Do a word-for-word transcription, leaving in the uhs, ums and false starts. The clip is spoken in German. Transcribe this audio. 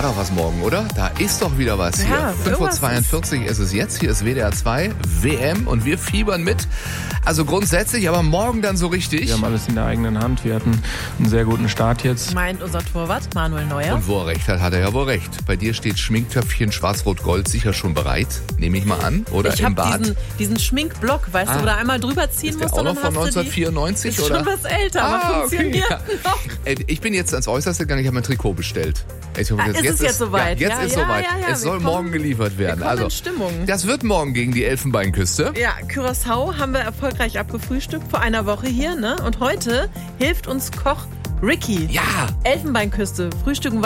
doch was morgen, oder? Da ist doch wieder was hier. Ja, fünf Uhr zweiundvierzig ist es jetzt. Hier ist W D R zwei W M und wir fiebern mit. Also grundsätzlich, aber morgen dann so richtig. Wir haben alles in der eigenen Hand. Wir hatten einen sehr guten Start jetzt. Meint unser Torwart Manuel Neuer. Und wo er recht hat, hat er ja wohl recht. Bei dir steht Schminktöpfchen Schwarz-Rot-Gold sicher schon bereit, nehme ich mal an. Oder ich im hab Bad. Diesen, diesen Schminkblock, weißt Ah. du, wo du einmal drüber ziehen Ist der musst. auch und noch dann von hast du neunzehnhundertvierundneunzig, die, ist oder? schon was älter, aber Ah, funktioniert okay, ja. noch. Ey, Ich bin jetzt ans Äußerste gegangen, ich habe mein Trikot bestellt. Ich hoffe, Ah, ist es jetzt soweit? Ja, jetzt Ja, ist ja, soweit. ja, ja, es wir soll kommen- morgen geliefert werden. wir kommen Also, in Stimmung. das wird morgen gegen die Elfenbeinküste. Ja, Curaçao haben wir erfolgreich abgefrühstückt vor einer Woche hier, ne? Und heute hilft uns Koch Ricky. Ja! Elfenbeinküste. Frühstücken wir